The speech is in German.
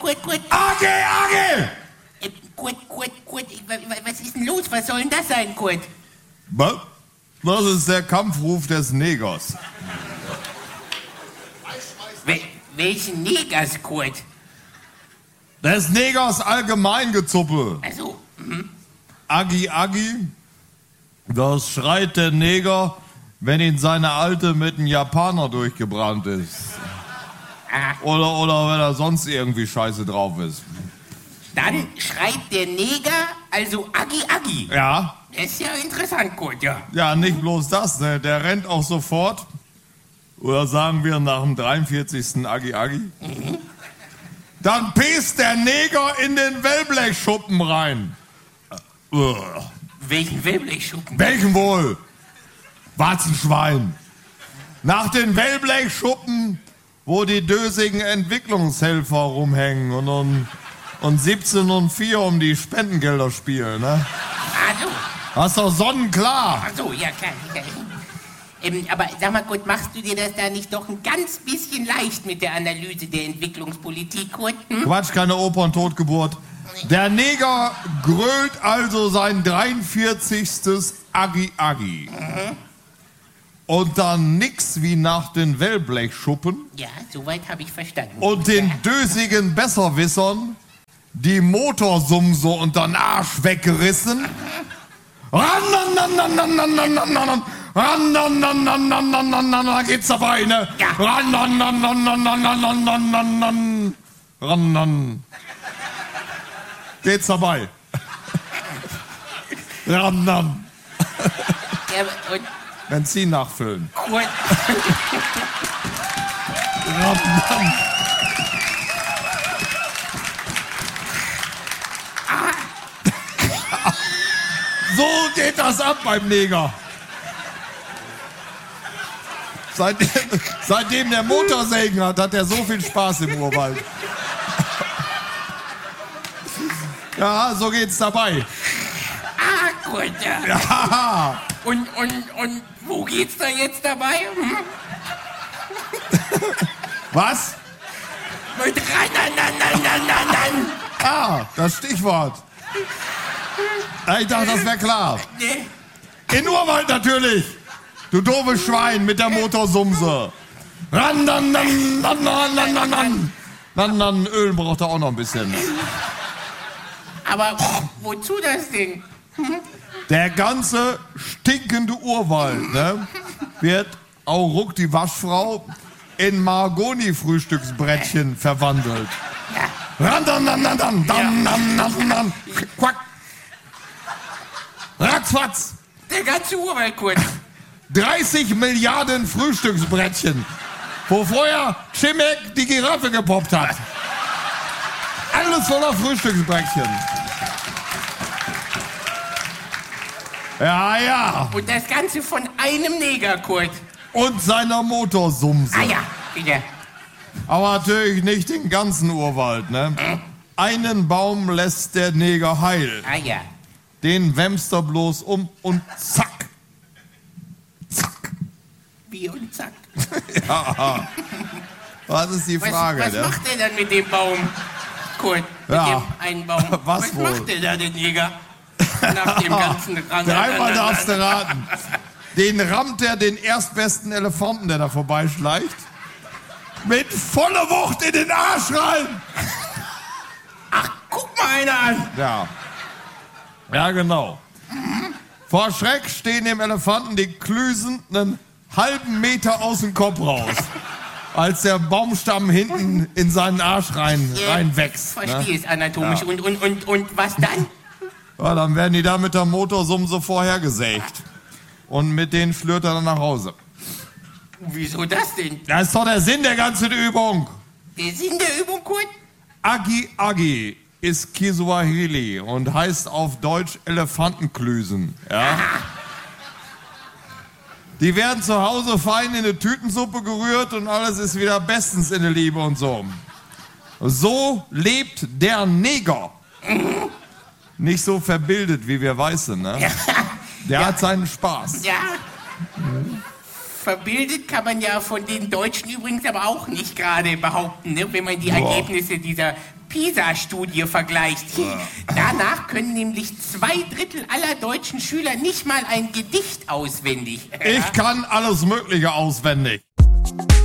Kurt. Agi! Kurt, was ist denn los? Was soll denn das sein, Kurt? Was? Das ist der Kampfruf des Negers. Welchen Negers, Kurt? Des Negers Allgemeingezuppe. Also, Agi, das schreit der Neger, wenn ihn seine Alte mit einem Japaner durchgebrannt ist. Oder wenn er sonst irgendwie scheiße drauf ist. Dann schreit der Neger, also Agi. Ja. Das ist ja interessant, Kurt, ja. Ja, nicht bloß das, ne? Der rennt auch sofort. Oder sagen wir nach dem 43. Agi. Dann pisst der Neger in den Wellblechschuppen rein. Welchen Wellblechschuppen? Welchen wohl? Warzenschwein. Nach den Wellblechschuppen, wo die dösigen Entwicklungshelfer rumhängen und 17 und 4 um die Spendengelder spielen, ne? Also. Das ist doch sonnenklar. Ach so, ja klar. Aber sag mal, Kurt, machst du dir das da nicht doch ein ganz bisschen leicht mit der Analyse der Entwicklungspolitik, Kurt? Quatsch, keine Operntotgeburt. Der Neger grölt also sein 43. Agi. Und dann nix wie nach den Wellblechschuppen. Ja, soweit habe ich verstanden. Und den dösigen Besserwissern die Motorsumse unter den Arsch weggerissen. Da geht's dabei, ne? Ja. Geht's dabei. Ja, und Benzin nachfüllen. Kurt, So geht das ab beim Neger. Seitdem der Motorsägen hat er so viel Spaß im Urwald. Ja, so geht's dabei. Kurt, ja. Ja. Und wo geht's da jetzt dabei? Was? Mit ran. Das Stichwort. Ich dachte, das wäre klar. Nee. In Urwald natürlich. Du doofes Schwein mit der Motorsumse. Ran. Öl braucht er auch noch ein bisschen. Aber wozu das denn? Der ganze stinkende Urwald, ne, wird auch ruck die Waschfrau in Mahagoni-Frühstücksbrettchen verwandelt. Ran. Quack. Ratzfatz. Der ganze Urwald, Kurt. 30 Milliarden Frühstücksbrettchen, wo vorher Chimek die Giraffe gepoppt hat. Alles voller Frühstücksbrettchen. Ja. Und das Ganze von einem Neger, Kurt. Und seiner Motorsumse. Ja, wieder. Aber natürlich nicht den ganzen Urwald, ne? Einen Baum lässt der Neger heil. Ja. Den wämst er bloß um und zack. Wie und zack. Ja. Was ist die Frage, was ne? macht er dann mit dem Baum, Kurt? Mit dem einen Baum. Was wohl? Macht er da, der Neger? Nach dem ganzen Rand. Dreimal darfst du raten. Den rammt er den erstbesten Elefanten, der da vorbeischleicht, mit voller Wucht in den Arsch rein. Ach, guck mal einer an. Ja, genau. Vor Schreck stehen dem Elefanten die Klüsen einen halben Meter aus dem Kopf raus, als der Baumstamm hinten in seinen Arsch reinwächst. Verstehe es anatomisch. Ja. Und was dann? Ja, dann werden die da mit der Motorsumse vorhergesägt. Und mit denen schlürt er dann nach Hause. Wieso das denn? Das ist doch der Sinn der ganzen Übung. Der Sinn der Übung, Kurt? Agi ist Kiswahili und heißt auf Deutsch Elefantenklüsen. Ja? Die werden zu Hause fein in eine Tütensuppe gerührt und alles ist wieder bestens in der Liebe und so. So lebt der Neger. Nicht so verbildet wie wir Weißen, ne? Der hat seinen Spaß. Ja. Verbildet kann man ja von den Deutschen übrigens aber auch nicht gerade behaupten, ne? Wenn man die Ergebnisse dieser PISA-Studie vergleicht. Danach können nämlich 2/3 aller deutschen Schüler nicht mal ein Gedicht auswendig. Ich kann alles Mögliche auswendig.